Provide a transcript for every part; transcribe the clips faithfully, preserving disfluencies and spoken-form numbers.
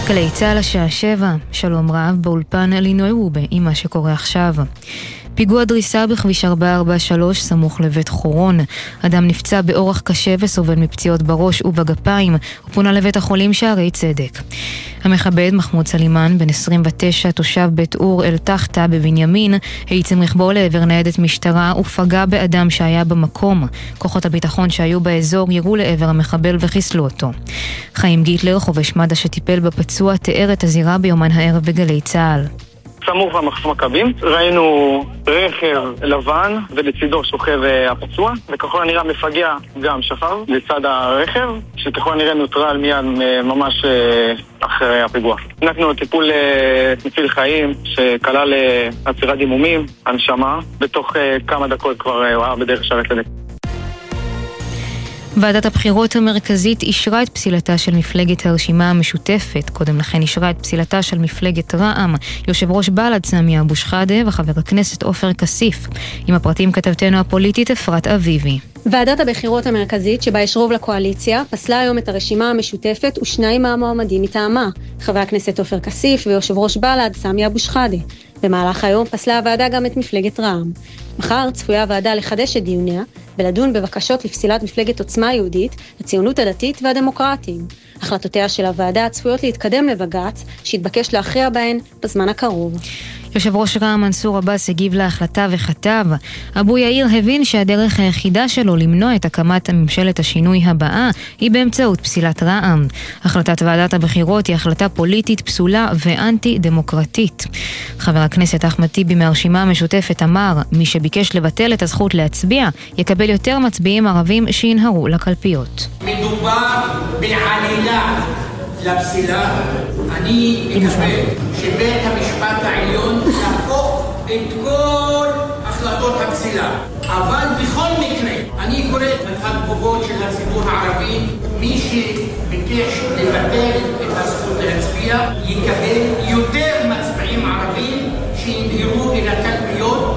גלי צהל השעה שבע, שלום רב, באולפן אלינוי רובה עם מה שקורה עכשיו. פיגוע דריסה בכביש ארבע ארבע שלוש סמוך לבית חורון. אדם נפצע באורח קשה וסובל מפציעות בראש ובגפיים, ופונה לבית החולים שערי צדק. המחבל מחמוד סלימן, בן עשרים ותשע, תושב בית אור אל תחתה בבנימין, העצים רכבו לעבר ניידת משטרה ופגע באדם שהיה במקום. כוחות הביטחון שהיו באזור ירו לעבר המחבל וחיסלו אותו. חיים גיטלר, חובש מד"א שטיפל בפצוע, תיאר את הזירה ביומן הערב בגלי צהל. סמוך למחסום מכבים, ראינו רכב לבן ולצידו שוכב הפצוע, וככל הנראה מפגע גם שכב לצד הרכב, שככל הנראה נוטרל מיד ממש אחרי הפיגוע. נתנו טיפול מציל חיים שכלל עצירת דימומים, הנשמה, בתוך כמה דקות כבר הוא היה בדרך שערי צדק. ועדת הבחירות המרכזית אישרה את פסילתה של מפלגת הרשימה המשותפת. קודם לכן אישרה את פסילתה של מפלגת רע"מ, יושב ראש בל"ד סמי אבו שחאדה וחבר הכנסת עופר כסיף. עם הפרטים כתבתנו הפוליטית אפרת אביבי. ועדת הבחירות המרכזית שבה יש רוב לקואליציה פסלה היום את הרשימה המשותפת ושניים מהמועמדים מטעמה, חבר הכנסת עופר כסיף ויושב ראש בל"ד סמי אבו שחאדה. במהלך היום פסלה הוועדה גם את מפלגת רע"מ. מחר צפויה הוועדה לחדש את דיוניה ולדון בבקשות לפסילת מפלגת עוצמה יהודית, הציונות הדתית והדמוקרטים. החלטותיה של הוועדה צפויות להתקדם לבג"ץ, שהתבקש להכריע בהן בזמן הקרוב. יושב ראש רע"מ מנסור עבאס הגיב להחלטה וכתב: אבו יאיר הבין שהדרך היחידה שלו למנוע את הקמת ממשלת השינוי הבאה היא באמצעות פסילת רע"מ. החלטת ועדת הבחירות היא החלטה פוליטית פסולה ואנטי דמוקרטית. חבר הכנסת אחמד טיבי מהרשימה המשותפת אמר: מי שביקש לבטל את הזכות להצביע יקבל יותר מצביעים ערבים שינהרו לקלפיות. מדובר בעלילה לפסילה. אני מקווה שבית המשפט העליון יהפוך את כל החלטות הפסילה, אבל בכל מקרה אני קורא את התגובות של הציבור הערבי: מי שביקש לבטל את הזכות להצביע יקבל יותר מצביעים ערבים שינהרו אל הקלפיות.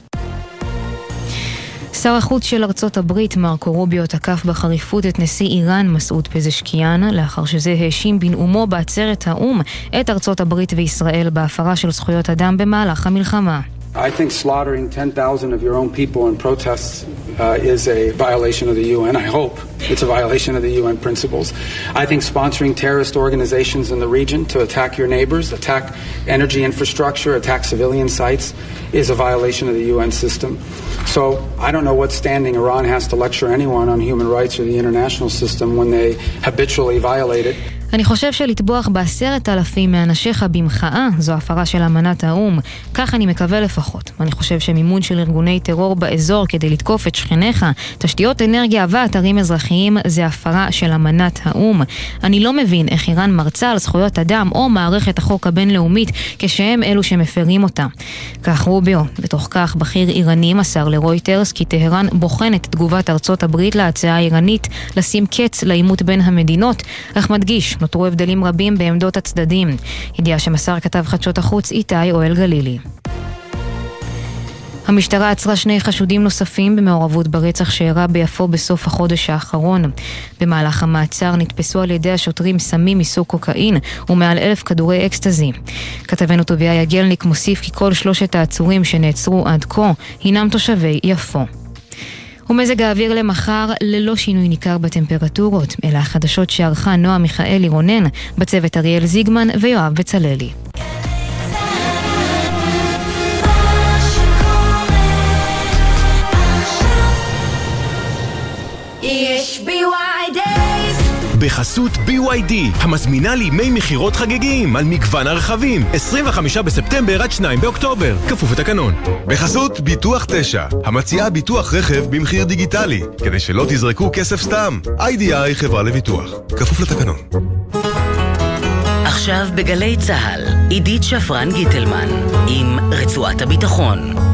שר החוץ של ארצות הברית מרקו רוביו תקף בחריפות את נשיא איראן מסעוד פזשקיאן, לאחר שזה האשים בנאומו בעצרת האו"ם את ארצות הברית וישראל בהפרה של זכויות אדם במהלך המלחמה. I think slaughtering ten thousand of your own people in protests uh, is a violation of the U N. I hope it's a violation of the U N principles. I think sponsoring terrorist organizations in the region to attack your neighbors, attack energy infrastructure, attack civilian sites is a violation of the U N system. So I don't know what standing Iran has to lecture anyone on human rights or the international system when they habitually violate it. אני חושב שלטבוח בעשרת אלפים מאנשיך במחאה זו הפרה של אמנת האו"ם, כך אני מקווה לפחות. אני חושב שמימון של ארגוני טרור באזור כדי לתקוף את שכניך, תשתיות אנרגיה ואתרים אזרחיים זה הפרה של אמנת האו"ם. אני לא מבין איך איראן מרצה על זכויות אדם או מערכת החוק הבינלאומית כשהם אלו שמפרים אותה. כך רוביו. בתוך כך בכיר איראני מסר לרויטרס כי טהרן בוחנת את תגובת ארצות הברית להצעה האיראנית לשים קץ לעימות בין המדינות, אך מדגיש נותרו הבדלים רבים בעמדות הצדדים. ידיעה שמסר כתב חדשות החוץ איתי אוהל גלילי. המשטרה עצרה שני חשודים נוספים במעורבות ברצח שאירע ביפו בסוף החודש האחרון. במהלך המעצר נתפסו על ידי השוטרים סמים מסוג קוקאין ומעל אלף כדורי אקסטזי. כתבנו טוביה יגלניק מוסיף כי כל שלושת העצורים שנעצרו עד כה הינם תושבי יפו. ומזג האוויר למחר ללא שינוי ניכר בטמפרטורות, אלה החדשות שערכה נועה מיכאלי רונן, בצוות אריאל זיגמן ויואב בצללי. יש בי וואי דייז בחסות בי וואי די, המזמינה לימי מחירות חגיגיים על מגוון הרכבים, עשרים וחמישה בספטמבר עד שניים באוקטובר, כפוף לתקנון. בחסות ביטוח תשע, המציעה ביטוח רכב במחיר דיגיטלי, כדי שלא תזרקו כסף סתם. איי די איי חברה לביטוח, כפוף לתקנון. עכשיו בגלי צהל, עידית שפרן גיטלמן עם רצועת הביטחון.